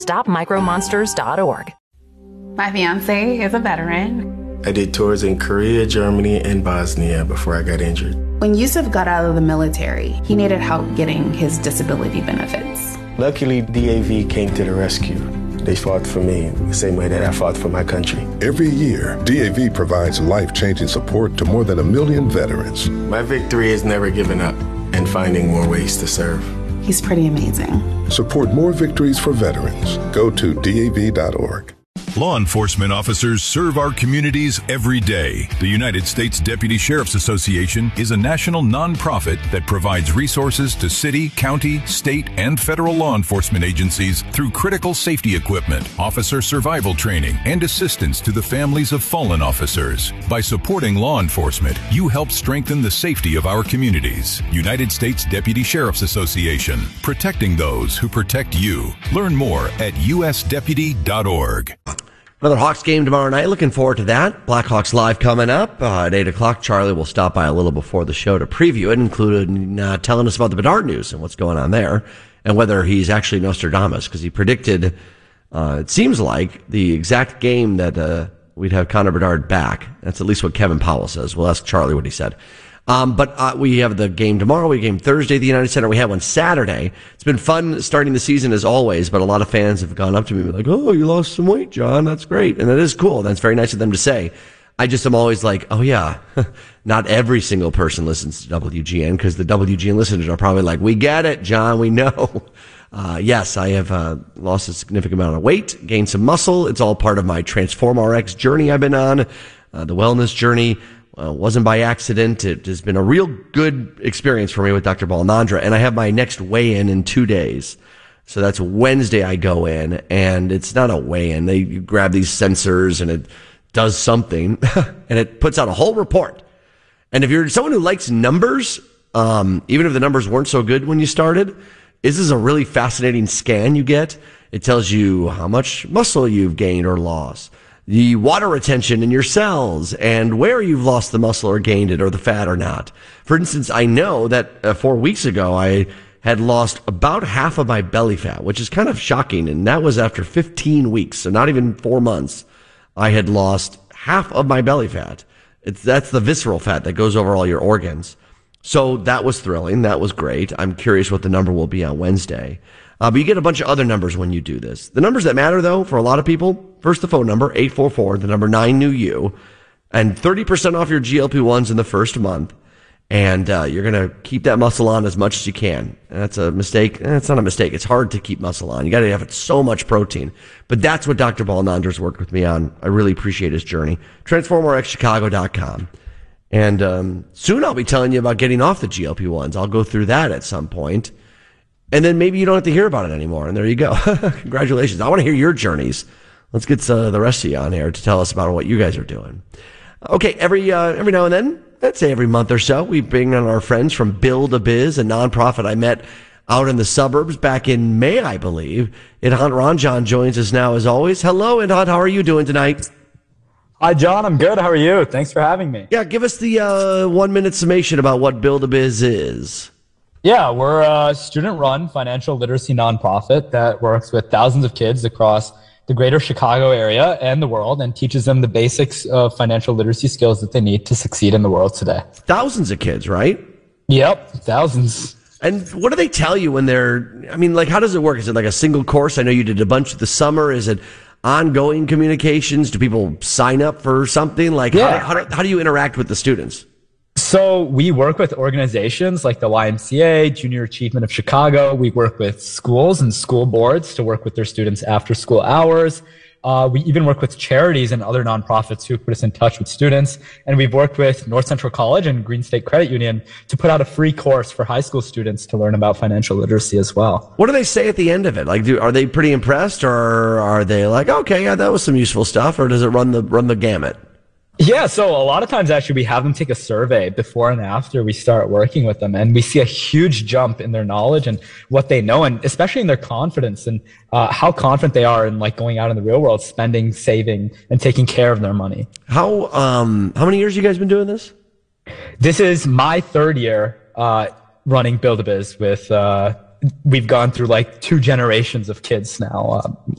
StopMicroMonsters.org. My fiance is a veteran. I did tours in Korea, Germany, and Bosnia before I got injured. When Yusuf got out of the military, he needed help getting his disability benefits. Luckily, DAV came to the rescue. They fought for me the same way that I fought for my country. Every year, DAV provides life-changing support to more than 1 million veterans. My victory is never giving up and finding more ways to serve. He's pretty amazing. Support more victories for veterans. Go to DAV.org. Law enforcement officers serve our communities every day. The United States Deputy Sheriff's Association is a national nonprofit that provides resources to city, county, state, and federal law enforcement agencies through critical safety equipment, officer survival training, and assistance to the families of fallen officers. By supporting law enforcement, you help strengthen the safety of our communities. United States Deputy Sheriff's Association, protecting those who protect you. Learn more at usdeputy.org. Another Hawks game tomorrow night. Looking forward to that. Blackhawks Live coming up at 8 o'clock. Charlie will stop by a little before the show to preview it, including telling us about the Bedard news and what's going on there, and whether he's actually Nostradamus, because he predicted, it seems like, the exact game that we'd have Connor Bedard back. That's at least what Kevin Powell says. We'll ask Charlie what he said. But we have the game tomorrow. We have a game Thursday at the United Center. We have one Saturday. It's been fun starting the season as always, but a lot of fans have gone up to me and been like, "Oh, you lost some weight, John. That's great." And that is cool. That's very nice of them to say. I just am always like, oh yeah, not every single person listens to WGN, because the WGN listeners are probably like, "We get it, John. We know." Yes, I have lost a significant amount of weight, gained some muscle. It's all part of my Transform RX journey I've been on, the wellness journey. Wasn't by accident. It has been a real good experience for me with Dr. Balnandra. And I have my next weigh-in in 2 days. So that's Wednesday I go in, and it's not a weigh-in. They grab these sensors and it does something and it puts out a whole report. And if you're someone who likes numbers, even if the numbers weren't so good when you started, this is a really fascinating scan you get. It tells you how much muscle you've gained or lost, the water retention in your cells, and where you've lost the muscle or gained it or the fat or not. For instance, I know that 4 weeks ago I had lost about half of my belly fat, which is kind of shocking. And that was after 15 weeks. So not even 4 months. I had lost half of my belly fat. That's the visceral fat that goes over all your organs. So that was thrilling. That was great. I'm curious what the number will be on Wednesday. But you get a bunch of other numbers when you do this. The numbers that matter, though, for a lot of people, first the phone number, 844, the number 9NEW, and 30% off your GLP-1s in the first month. And you're going to keep that muscle on as much as you can. And that's a mistake. It's not a mistake. It's hard to keep muscle on. You got to have so much protein. But that's what Dr. Balnandra's worked with me on. I really appreciate his journey. TransformRxChicago.com. And soon I'll be telling you about getting off the GLP-1s. I'll go through that at some point. And then maybe you don't have to hear about it anymore. And there you go. Congratulations. I want to hear your journeys. Let's get the rest of you on here to tell us about what you guys are doing. Okay, every now and then, let's say every month or so, we bring on our friends from Build-A-Biz, a nonprofit I met out in the suburbs back in May, I believe. Idhan Ranjan joins us now as always. Hello, Idhan. How are you doing tonight? Hi, John. I'm good. How are you? Thanks for having me. Yeah, give us the 1 minute summation about what Build-A-Biz is. Yeah, we're a student-run financial literacy nonprofit that works with thousands of kids across the greater Chicago area and the world and teaches them the basics of financial literacy skills that they need to succeed in the world today. Thousands of kids, right? Yep, thousands. And what do they tell you when how does it work? Is it like a single course? I know you did a bunch of the summer. Is it ongoing communications? Do people sign up for something? How do you interact with the students? So we work with organizations like the YMCA, Junior Achievement of Chicago. We work with schools and school boards to work with their students after school hours. We even work with charities and other nonprofits who put us in touch with students. And we've worked with North Central College and Green State Credit Union to put out a free course for high school students to learn about financial literacy as well. What do they say at the end of it? Are they pretty impressed, or are they like, okay, yeah, that was some useful stuff, or does it run the gamut? Yeah, so a lot of times actually we have them take a survey before and after we start working with them, and we see a huge jump in their knowledge and what they know, and especially in their confidence and how confident they are in going out in the real world, spending, saving, and taking care of their money. How many years you guys been doing this? This is my third year running Build-A-Biz with we've gone through like 2 generations of kids now.